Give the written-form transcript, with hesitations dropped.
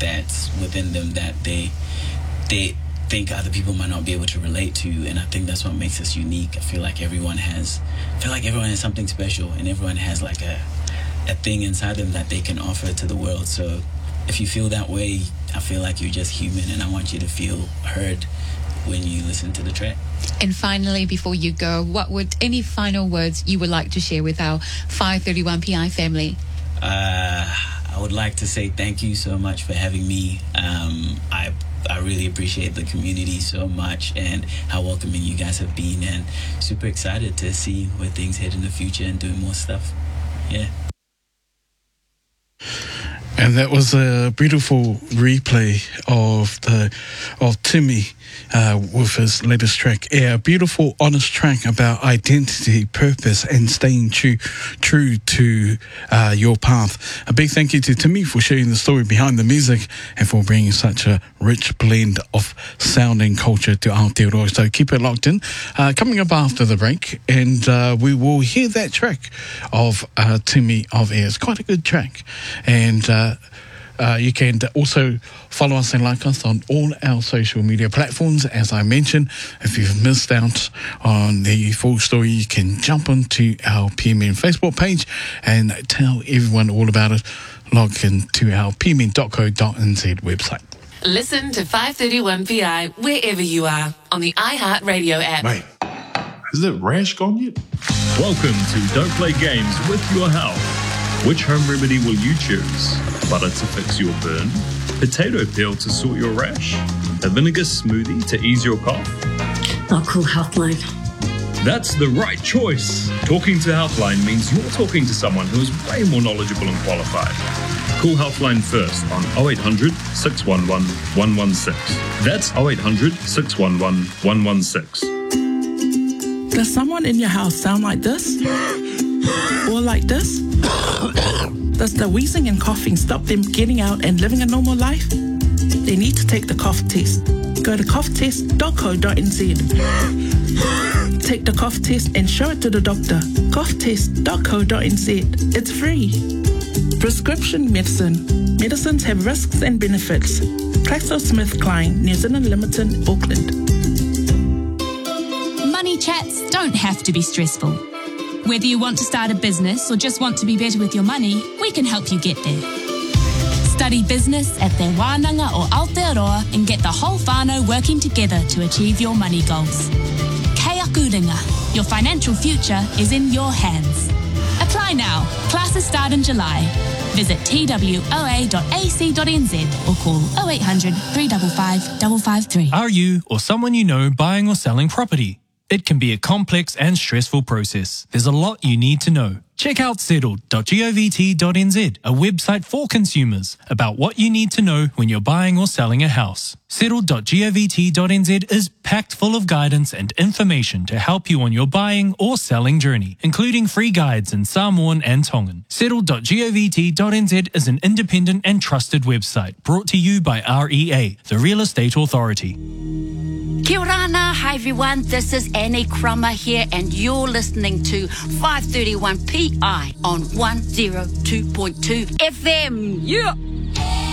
that's within them that they think other people might not be able to relate to, and I think that's what makes us unique. I feel like everyone has something special, and everyone has like a thing inside them that they can offer to the world. So if you feel that way, I feel like you're just human, and I want you to feel heard when you listen to the track. And finally, before you go, what would any final words you would like to share with our 531PI family? I would like to say thank you so much for having me. I really appreciate the community so much and how welcoming you guys have been, and super excited to see where things head in the future and doing more stuff. Yeah. And that was a beautiful replay of Timmy with his latest track, Air. A beautiful, honest track about identity, purpose, and staying true to your path. A big thank you to Timmy for sharing the story behind the music and for bringing such a rich blend of sound and culture to Aotearoa. So keep it locked in. Coming up after the break, and we will hear that track of Timmy of Air. It's quite a good track. And you can also follow us and like us on all our social media platforms. As I mentioned, if you've missed out on the full story, you can jump onto our PMN Facebook page and tell everyone all about it. Log into our pmn.co.nz website. Listen to 531PI wherever you are on the iHeartRadio app. Mate, has that rash gone yet? Welcome to Don't Play Games with Your Health. Which home remedy will you choose? Butter to fix your burn? Potato peel to sort your rash? A vinegar smoothie to ease your cough? I'll call Healthline. That's the right choice. Talking to Healthline means you're talking to someone who is way more knowledgeable and qualified. Call Healthline first on 0800 611 116. That's 0800 611 116. Does someone in your house sound like this? Or like this? Does the wheezing and coughing stop them getting out and living a normal life? They need to take the cough test. Go to coughtest.co.nz. Take the cough test and show it to the doctor. coughtest.co.nz. It's free. Prescription medicine. Medicines have risks and benefits. GlaxoSmithKline, New Zealand Limited, Auckland. Money chats don't have to be stressful. Whether you want to start a business or just want to be better with your money, we can help you get there. Study business at Te Wānanga or Aotearoa and get the whole whānau working together to achieve your money goals. Kei aku ringa. Your financial future is in your hands. Apply now. Classes start in July. Visit twoa.ac.nz or call 0800 355 553. Are you or someone you know buying or selling property? It can be a complex and stressful process. There's a lot you need to know. Check out settled.govt.nz, a website for consumers about what you need to know when you're buying or selling a house. Settled.govt.nz is packed full of guidance and information to help you on your buying or selling journey, including free guides in Samoan and Tongan. Settled.govt.nz is an independent and trusted website brought to you by REA, the Real Estate Authority. Kia ora, hi everyone, this is Annie Crummer here and you're listening to 531PI on 102.2 FM. Yeah!